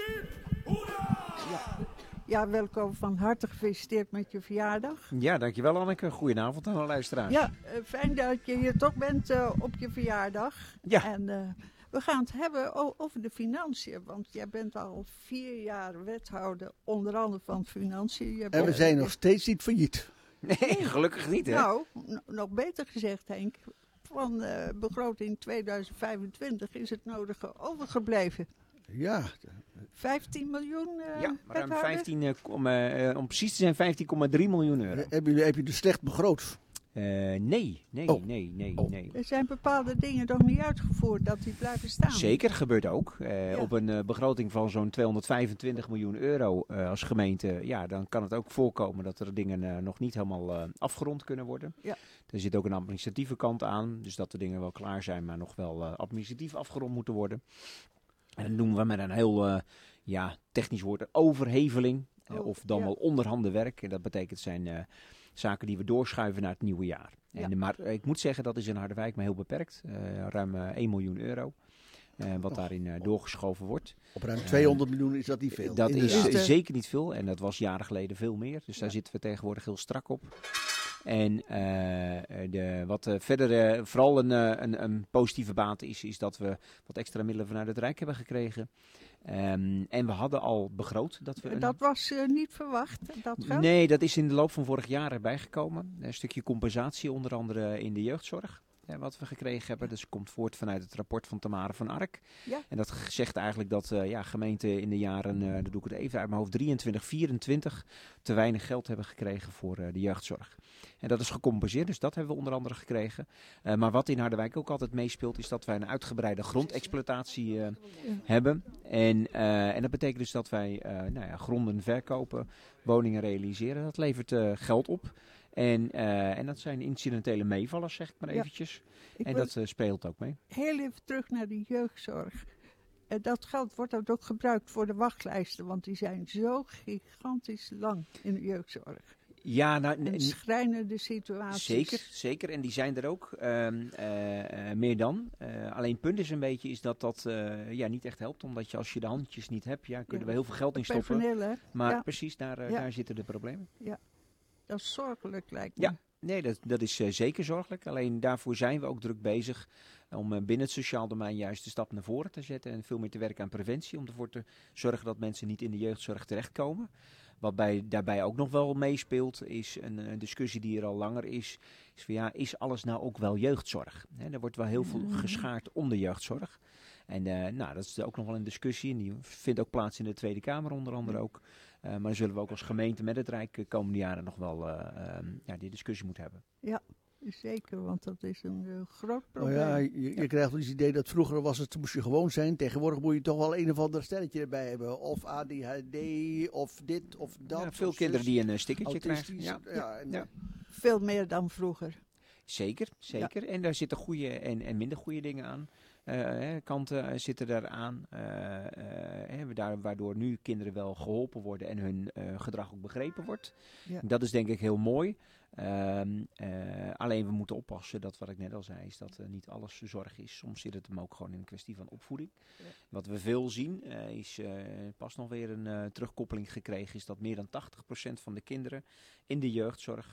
Ja, welkom, van harte gefeliciteerd met je verjaardag. Ja, dankjewel Anneke. Goedenavond aan de luisteraars. Ja, fijn dat je hier toch bent op je verjaardag. Ja. En we gaan het hebben over de financiën, want jij bent al 4 jaar wethouder, onder andere van financiën. En we zijn nog steeds niet failliet. Nee, gelukkig niet hè. Nou, nog beter gezegd Henk, van begroting 2025 is het nodige overgebleven. Ja. 15 miljoen Ja, ruim wethouder? 15, om precies te zijn 15,3 miljoen euro. Heb je dus slecht begroot? Nee. Er zijn bepaalde dingen nog niet uitgevoerd, dat die blijven staan. Zeker, gebeurt ook. Op een begroting van zo'n 225 miljoen euro als gemeente, ja, dan kan het ook voorkomen dat er dingen nog niet helemaal afgerond kunnen worden. Ja. Er zit ook een administratieve kant aan, dus dat de dingen wel klaar zijn, maar nog wel administratief afgerond moeten worden. En dat noemen we met een heel technisch woord overheveling. Of dan wel onderhanden werk. En dat betekent zijn zaken die we doorschuiven naar het nieuwe jaar. Ja. Maar ik moet zeggen, dat is in Harderwijk maar heel beperkt. Ruim 1 miljoen euro. Wat daarin doorgeschoven wordt. Op ruim 200 miljoen is dat niet veel. Dat inderdaad. is zeker niet veel. En dat was jaren geleden veel meer. Dus daar zitten we tegenwoordig heel strak op. En verder vooral een positieve baat is dat we wat extra middelen vanuit het Rijk hebben gekregen. En we hadden al begroot. Dat was niet verwacht, dat geld? Nee, dat is in de loop van vorig jaar erbij gekomen. Een stukje compensatie, onder andere in de jeugdzorg. Wat we gekregen hebben. Dus komt voort vanuit het rapport van Tamara van Ark. Ja. En dat zegt eigenlijk dat gemeenten in de jaren, dan doe ik het even uit mijn hoofd, 23, 24 te weinig geld hebben gekregen voor de jeugdzorg. En dat is gecompenseerd, dus dat hebben we onder andere gekregen. Maar wat in Harderwijk ook altijd meespeelt, is dat wij een uitgebreide grondexploitatie hebben. En dat betekent dus dat wij gronden verkopen, woningen realiseren. Dat levert geld op. En dat zijn incidentele meevallers, zeg ik maar eventjes. En dat speelt ook mee. Heel even terug naar de jeugdzorg. Dat geld wordt ook gebruikt voor de wachtlijsten, want die zijn zo gigantisch lang in de jeugdzorg. Ja, een schrijnende situatie. Zeker. En die zijn er ook meer dan. Alleen het punt is een beetje is dat niet echt helpt. Omdat als je de handjes niet hebt, kunnen we heel veel geld in stoppen. Personeel, hè? Maar precies, daar zitten de problemen. Ja, dat is zorgelijk lijkt me. Ja. Nee, dat is zeker zorgelijk. Alleen daarvoor zijn we ook druk bezig om binnen het sociaal domein juist de stap naar voren te zetten. En veel meer te werken aan preventie. Om ervoor te zorgen dat mensen niet in de jeugdzorg terechtkomen. Wat daarbij ook nog wel meespeelt is een discussie die er al langer is. Is van is alles nou ook wel jeugdzorg? Er wordt wel heel veel geschaard om de jeugdzorg. En dat is ook nog wel een discussie. En die vindt ook plaats in de Tweede Kamer onder andere ook. Maar dan zullen we ook als gemeente met het Rijk de komende jaren nog wel die discussie moeten hebben. Ja, zeker, want dat is een groot probleem. Nou ja, je krijgt wel het idee dat vroeger moest je gewoon zijn. Tegenwoordig moet je toch wel een of ander stelletje erbij hebben. Of ADHD, of dit, of dat. Ja, veel kinderen die een stickertje krijgen. Ja. Veel meer dan vroeger. Zeker. Ja. En daar zitten goede en minder goede dingen aan. Kanten zitten daaraan, waardoor nu kinderen wel geholpen worden en hun gedrag ook begrepen wordt. Ja. Dat is denk ik heel mooi. Alleen we moeten oppassen, dat wat ik net al zei, is dat niet alles zorg is. Soms zit het hem ook gewoon in een kwestie van opvoeding. Ja. Wat we veel zien, is pas nog weer een terugkoppeling gekregen, is dat meer dan 80% van de kinderen in de jeugdzorg